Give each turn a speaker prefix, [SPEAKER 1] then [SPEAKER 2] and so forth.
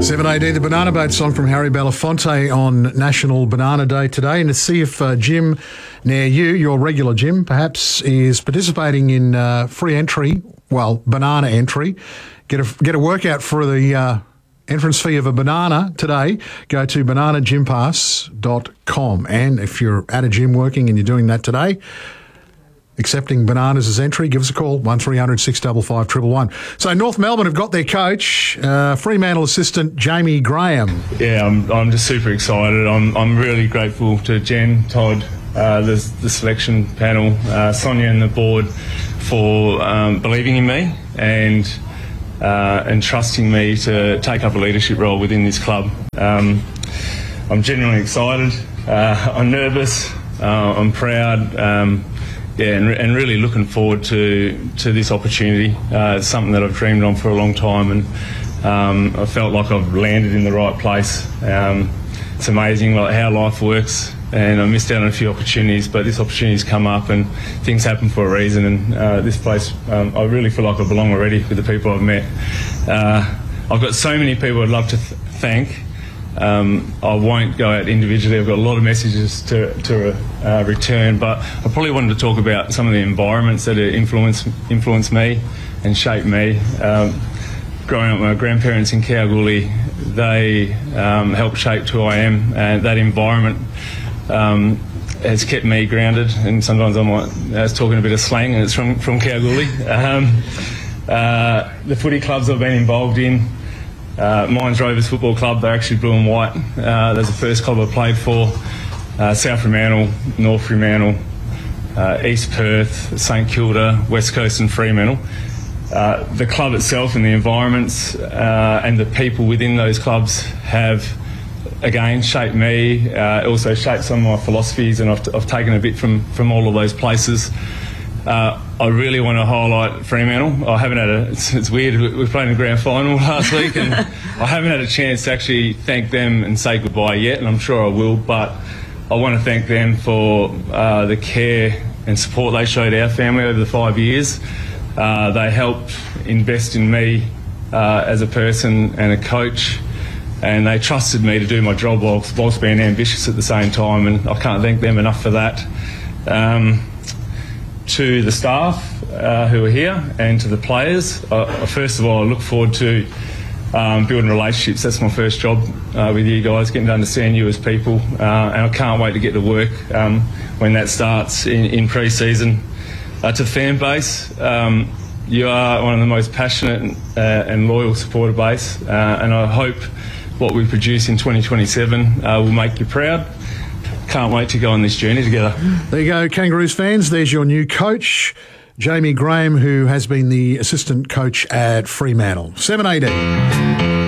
[SPEAKER 1] 7 AD, the Banana Boat song from Harry Belafonte on National Banana Day today. And to see if Jim near you, your regular Jim, perhaps is participating in free entry, well, banana entry. Get a workout for the entrance fee of a banana today. Go to bananagympass.com. And if you're at a gym working and you're doing that today, accepting bananas as entry, give us a call, 1300 655 111. So North Melbourne have got their coach, Fremantle assistant Jamie Graham.
[SPEAKER 2] Yeah, I'm just super excited. I'm really grateful to Jen, Todd, the selection panel, Sonia and the board for believing in me and trusting me to take up a leadership role within this club. I'm genuinely excited. I'm nervous. I'm proud. And really looking forward to this opportunity. It's something that I've dreamed on for a long time, and I felt like I've landed in the right place. It's amazing how life works, and I missed out on a few opportunities, but this opportunity's come up and things happen for a reason, and this place, I really feel like I belong already with the people I've met. I've got so many people I'd love to thank. I won't go out individually. I've got a lot of messages to return, but I probably wanted to talk about some of the environments that have influenced me and shaped me. Growing up with my grandparents in Kalgoorlie, they helped shape who I am, and that environment has kept me grounded. And sometimes I might talking a bit of slang, and it's from Kalgoorlie. The footy clubs I've been involved in. Mines Rovers Football Club, they're actually blue and white. That's the first club I played for. South Fremantle, North Fremantle, East Perth, St Kilda, West Coast and Fremantle. The club itself and the environments and the people within those clubs have, again, shaped me, also shaped some of my philosophies, and I've taken a bit from all of those places. I really want to highlight Fremantle. I haven't had it's weird, we played in the grand final last week and I haven't had a chance to actually thank them and say goodbye yet, and I'm sure I will, but I want to thank them for the care and support they showed our family over the 5 years. They helped invest in me as a person and a coach, and they trusted me to do my job whilst being ambitious at the same time, and I can't thank them enough for that. To the staff who are here and to the players, first of all, I look forward to building relationships. That's my first job with you guys, getting to understand you as people, and I can't wait to get to work when that starts in pre-season. To the fan base, you are one of the most passionate and loyal supporter base, and I hope what we produce in 2027 will make you proud. Can't wait to go on this journey together.
[SPEAKER 1] There you go, Kangaroos fans. There's your new coach, Jamie Graham, who has been the assistant coach at Fremantle. 7 AD.